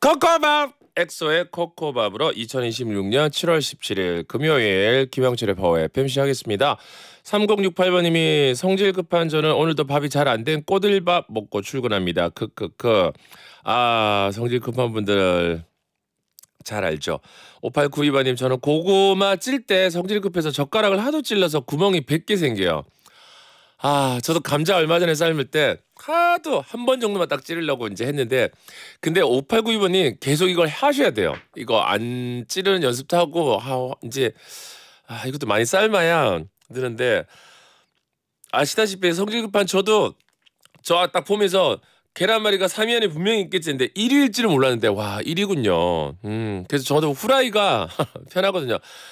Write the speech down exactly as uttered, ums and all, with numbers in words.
코코밥 엑소의 코코밥으로 이천이십육년 칠월 십칠일 금요일 김영철의 파워 에프엠 시작하겠습니다. 삼공육팔 번님이 성질 급한 저는 오늘도 밥이 잘 안 된 꼬들밥 먹고 출근합니다. 크크크. 아, 성질 급한 분들 잘 알죠. 오팔구이 번님 저는 고구마 찔 때 성질 급해서 젓가락을 하도 찔러서 구멍이 백 개 생겨요. 아, 저도 감자 얼마 전에 삶을 때 하도 한 번 정도만 딱 찌르려고 이제 했는데, 근데 오팔구이 번이 계속 이걸 하셔야 돼요. 이거 안 찌르는 연습도 하고, 아, 이제, 아, 이것도 많이 삶아야 되는데, 아시다시피 성질 급한 저도 저 딱 보면서 계란말이가 삼 위 안에 분명히 있겠지 했는데 일 위일 줄은 몰랐는데, 와, 일 위군요. 음, 그래서 저도 후라이가 편하거든요.